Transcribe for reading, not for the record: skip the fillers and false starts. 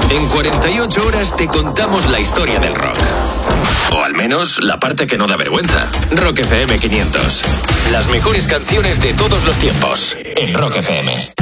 En 48 horas te contamos la historia del rock. O al menos la parte que no da vergüenza. Rock FM 500. Las mejores canciones de todos los tiempos. En Rock FM.